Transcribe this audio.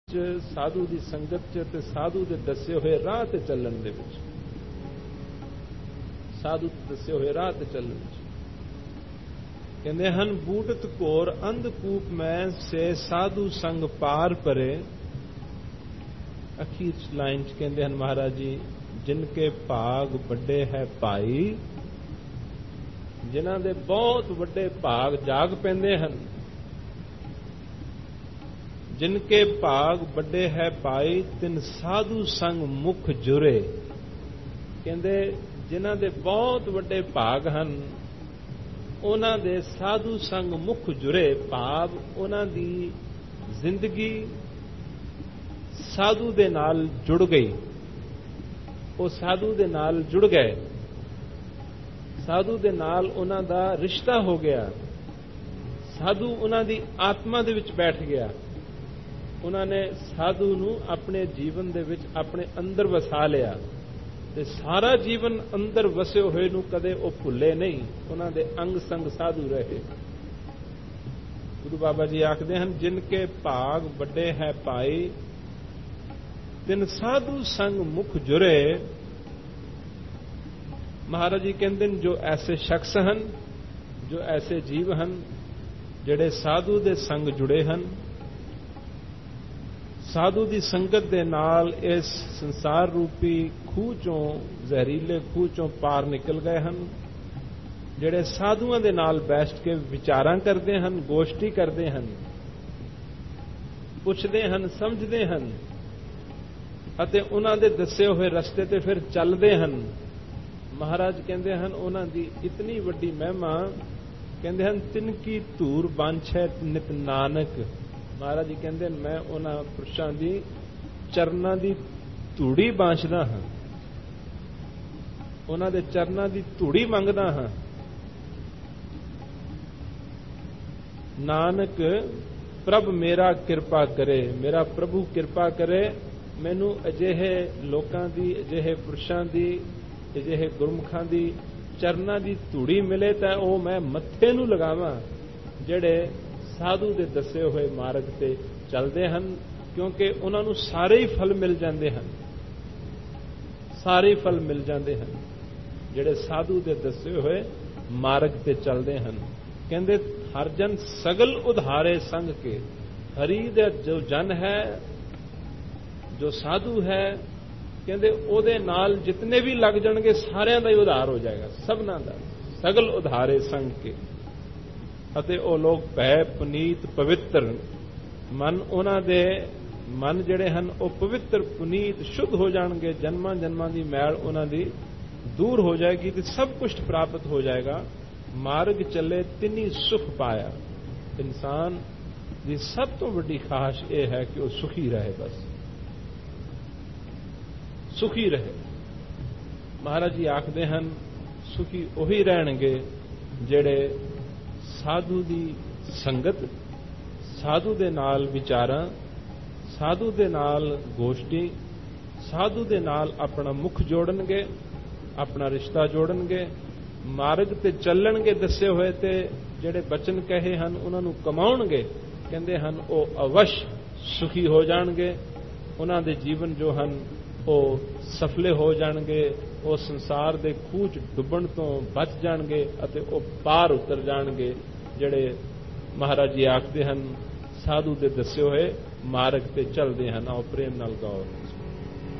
ਸਾਧੂ ਦੀ ਸੰਗਤ 'ਚ ਤੇ ਸਾਧੂ ਦੇ ਦੱਸੇ ਹੋਏ ਰਾਹ ਤੇ ਚੱਲਣ ਦੇ ਵਿੱਚ, ਸਾਧੂ ਦੇ ਦੱਸੇ ਹੋਏ ਰਾਹ ਤੇ ਚੱਲਣ ਵਿੱਚ ਕਹਿੰਦੇ ਹਨ, ਬੂਟਤ ਘੋਰ ਅੰਧਕੂਪ ਮੈਂ ਸੇ ਸਾਧੂ ਸੰਗ ਪਾਰ ਪਰੇ। ਅਖੀਰ ਲਾਈਨ 'ਚ ਕਹਿੰਦੇ ਹਨ ਮਹਾਰਾਜ ਜੀ, ਜਿਨ ਕੇ ਭਾਗ ਵੱਡੇ ਹੈ ਭਾਈ, ਜਿਨ੍ਹਾਂ ਦੇ ਬਹੁਤ ਵੱਡੇ ਭਾਗ ਜਾਗ ਪੈਂਦੇ ਹਨ। ਜਿਨਕੇ ਭਾਗ ਵੱਡੇ ਹੈ ਭਾਈ, ਤਿਨ ਸਾਧੂ ਸੰਗ ਮੁਖ ਜੁਰੇ। ਕਹਿੰਦੇ ਜਿਨ੍ਹਾਂ ਦੇ ਬਹੁਤ ਵੱਡੇ ਭਾਗ ਹਨ, ਉਹਨਾਂ ਦੇ ਸਾਧੂ ਸੰਗ ਮੁਖ ਜੁਰੇ, ਭਾਵ ਉਹਨਾਂ ਦੀ ਜ਼ਿੰਦਗੀ ਸਾਧੂ ਦੇ ਨਾਲ ਜੁੜ ਗਈ। ਉਹ ਸਾਧੂ ਦੇ ਨਾਲ ਜੁੜ ਗਏ, ਸਾਧੂ ਦੇ ਨਾਲ ਉਹਨਾਂ ਦਾ ਰਿਸ਼ਤਾ ਹੋ ਗਿਆ, ਸਾਧੂ ਉਹਨਾਂ ਦੀ ਆਤਮਾ ਦੇ ਵਿੱਚ ਬੈਠ ਗਿਆ। ਉਹਨਾਂ ਨੇ ਸਾਧੂ ਨੂੰ ਆਪਣੇ ਜੀਵਨ ਦੇ ਵਿੱਚ ਆਪਣੇ ਅੰਦਰ ਵਸਾ ਲਿਆ ਤੇ ਸਾਰਾ ਜੀਵਨ ਅੰਦਰ ਵਸੇ ਹੋਏ ਨੂੰ ਕਦੇ ਉਹ ਭੁੱਲੇ ਨਹੀਂ। ਉਹਨਾਂ ਦੇ ਅੰਗ ਸੰਗ ਸਾਧੂ ਰਹੇ। ਗੁਰੂ ਬਾਬਾ ਜੀ ਆਖਦੇ ਹਨ, ਜਿਨ ਕੇ ਭਾਗ ਵੱਡੇ ਹੈ ਭਾਈ, ਤਿਨ ਸਾਧੂ ਸੰਗ ਮੁਖ ਜੁਰੇ। ਮਹਾਰਾਜ ਜੀ ਕਹਿੰਦੇ ਨੇ, ਜੋ ਐਸੇ ਸ਼ਖਸ ਹਨ, ਜੋ ਐਸੇ ਜੀਵ ਹਨ ਜਿਹੜੇ ਸਾਧੂ ਦੇ ਸੰਗ ਜੁੜੇ ਹਨ, ਸਾਧੂ ਦੀ ਸੰਗਤ ਦੇ ਨਾਲ ਇਸ ਸੰਸਾਰ ਰੂਪੀ ਖੂਹ ਚੋਂ, ਜ਼ਹਿਰੀਲੇ ਖੂਹ ਚੋਂ ਪਾਰ ਨਿਕਲ ਗਏ ਹਨ, ਜਿਹੜੇ ਸਾਧੂਆਂ ਦੇ ਨਾਲ ਬੈਠ ਕੇ ਵਿਚਾਰਾਂ ਕਰਦੇ ਹਨ, ਗੋਸ਼ਟੀ ਕਰਦੇ ਹਨ, ਪੁੱਛਦੇ ਹਨ, ਸਮਝਦੇ ਹਨ ਅਤੇ ਉਹਨਾਂ ਦੇ ਦੱਸੇ ਹੋਏ ਰਸਤੇ ਤੇ ਫਿਰ ਚੱਲਦੇ ਹਨ। ਮਹਾਰਾਜ ਕਹਿੰਦੇ ਹਨ, ਉਹਨਾਂ ਦੀ ਇਤਨੀ ਵੱਡੀ ਮਹਿਮਾ, ਕਹਿੰਦੇ ਹਨ, ਤਿਨ ਕੀ ਧੂਰ ਬਾਂਛੈ ਨਿਤ ਨਾਨਕ। ਮਹਾਰਾਜ ਜੀ ਕਹਿੰਦੇ, ਮੈਂ ਉਹਨਾਂ ਪੁਰਸ਼ਾਂ ਦੀ ਚਰਨਾਂ ਦੀ ਧੂੜੀ ਬਾਂਛਦਾ ਹਾਂ, ਉਹਨਾਂ ਦੇ ਚਰਨਾਂ ਦੀ ਧੂੜੀ ਮੰਗਦਾ ਹਾਂ। ਨਾਨਕ ਪ੍ਰਭ ਮੇਰਾ ਕਿਰਪਾ ਕਰੇ, ਮੇਰਾ ਪ੍ਰਭੂ ਕਿਰਪਾ ਕਰੇ, ਮੈਨੂੰ ਅਜਿਹੇ ਲੋਕਾਂ ਦੀ, ਅਜਿਹੇ ਪੁਰਸ਼ਾਂ ਦੀ, ਅਜਿਹੇ ਗੁਰਮੁਖਾਂ ਦੀ ਚਰਨਾਂ ਦੀ ਧੂੜੀ ਮਿਲੇ ਤਾਂ ਉਹ ਮੈਂ ਮੱਥੇ ਨੂੰ ਲਗਾਵਾਂ, ਜਿਹੜੇ ਸਾਧੂ ਦੇ ਦੱਸੇ ਹੋਏ ਮਾਰਗ ਤੇ ਚੱਲਦੇ ਹਨ। ਕਿਉਂਕਿ ਉਹਨਾਂ ਨੂੰ ਸਾਰੇ ਹੀ ਫਲ ਮਿਲ ਜਾਂਦੇ ਹਨ, ਸਾਰੇ ਫਲ ਮਿਲ ਜਾਂਦੇ ਹਨ ਜਿਹੜੇ ਸਾਧੂ ਦੇ ਦੱਸੇ ਹੋਏ ਮਾਰਗ ਤੇ ਚੱਲਦੇ ਹਨ। ਕਹਿੰਦੇ, ਹਰ ਜਨ ਸਗਲ ਉਧਾਰੇ ਸੰਗ ਕੇ। ਹਰੀ ਦਾ ਜੋ ਜਨ ਹੈ, ਜੋ ਸਾਧੂ ਹੈ, ਕਹਿੰਦੇ ਉਹਦੇ ਨਾਲ ਜਿਤਨੇ ਵੀ ਲੱਗ ਜਾਣਗੇ ਸਾਰਿਆਂ ਦਾ ਹੀ ਉਧਾਰ ਹੋ ਜਾਏਗਾ, ਸਭਨਾਂ ਦਾ। ਸਗਲ ਉਧਾਰੇ ਸੰਗ ਕੇ। ਅਤੇ ਉਹ ਲੋਕ ਭੈ ਪੁਨੀਤ ਪਵਿੱਤਰ, ਮਨ ਉਹਨਾਂ ਦੇ ਮਨ ਜਿਹੜੇ ਹਨ ਉਹ ਪਵਿੱਤਰ ਪੁਨੀਤ ਸ਼ੁੱਧ ਹੋ ਜਾਣਗੇ। ਜਨਮਾਂ ਜਨਮਾਂ ਦੀ ਮੈਲ ਉਹਨਾਂ ਦੀ ਦੂਰ ਹੋ ਜਾਏਗੀ ਤੇ ਸਭ ਕੁਝ ਪ੍ਰਾਪਤ ਹੋ ਜਾਏਗਾ। ਮਾਰਗ ਚੱਲੇ ਤਿੰਨੀ ਸੁਖ ਪਾਇਆ। ਇਨਸਾਨ ਦੀ ਸਭ ਤੋਂ ਵੱਡੀ ਖਾਹਿਸ਼ ਇਹ ਹੈ ਕਿ ਉਹ ਸੁਖੀ ਰਹੇ, ਬਸ ਸੁਖੀ ਰਹੇ। ਮਹਾਰਾਜ ਜੀ ਆਖਦੇ ਹਨ, ਸੁਖੀ ਉਹੀ ਰਹਿਣਗੇ ਜਿਹੜੇ ਸਾਧੂ ਦੀ ਸੰਗਤ, ਸਾਧੂ ਦੇ ਨਾਲ ਵਿਚਾਰਾਂ, ਸਾਧੂ ਦੇ ਨਾਲ ਗੋਸ਼ਟੀ, ਸਾਧੂ ਦੇ ਨਾਲ ਆਪਣਾ ਮੁਖ ਜੋੜਨਗੇ, ਆਪਣਾ ਰਿਸ਼ਤਾ ਜੋੜਨਗੇ, ਮਾਰਗ ਤੇ ਚੱਲਣਗੇ ਦੱਸੇ ਹੋਏ ਤੇ ਜਿਹੜੇ ਬਚਨ ਕਹੇ ਹਨ ਉਹਨਾਂ ਨੂੰ ਕਮਾਉਣਗੇ। ਕਹਿੰਦੇ ਹਨ ਉਹ ਅਵਸ਼ ਸੁਖੀ ਹੋ ਜਾਣਗੇ। ਉਹਨਾਂ ਦੇ ਜੀਵਨ ਜੋ ਹਨ ਉਹ ਸਫਲੇ ਹੋ ਜਾਣਗੇ। ਉਹ ਸੰਸਾਰ ਦੇ ਖੂਹ 'ਚ ਡੁੱਬਣ ਤੋਂ ਬਚ ਜਾਣਗੇ ਅਤੇ ਉਹ ਪਾਰ ਉਤਰ ਜਾਣਗੇ, ਜਿਹੜੇ ਮਹਾਰਾਜ ਜੀ ਆਖਦੇ ਹਨ ਸਾਧੂ ਦੇ ਦੱਸੇ ਹੋਏ ਮਾਰਗ ਤੇ ਚੱਲਦੇ ਹਨ। ਆਓ ਪ੍ਰੇਮ ਨਾਲ ਗਾਓ।